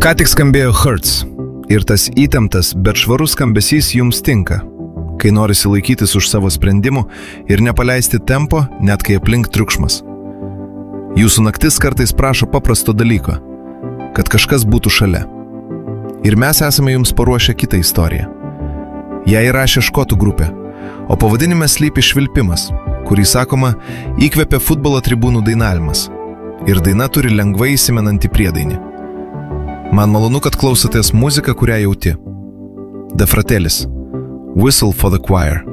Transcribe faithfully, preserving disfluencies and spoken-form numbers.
Ką tik skambėjo Hurts ir tas įtemptas, bet švarus skambesys jums tinka, kai norisi laikytis už savo sprendimų ir nepaleisti tempo, net kai aplink triukšmas. Jūsų naktis kartais prašo paprasto dalyko, kad kažkas būtų šalia. Ir mes esame jums paruošę kitą istoriją. Ją įrašė škotų grupė, o pavadinime slypi švilpimas, kurį, sakoma, įkvepia futbolo tribūnų dainavimas. Ir daina turi lengvai įsimenantį priedainį. Man malonu, kad klausotės muziką, kurią jauti. The Fratellis. Whistle for the Choir.